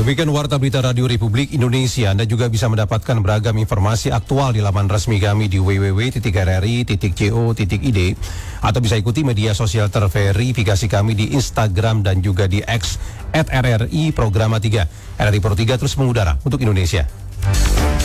Demikian Warta Berita Radio Republik Indonesia. Anda juga bisa mendapatkan beragam informasi aktual di laman resmi kami di www.rri.co.id atau bisa ikuti media sosial terverifikasi kami di Instagram dan juga di X @RRI Programa 3. RRI Pro 3 terus mengudara untuk Indonesia.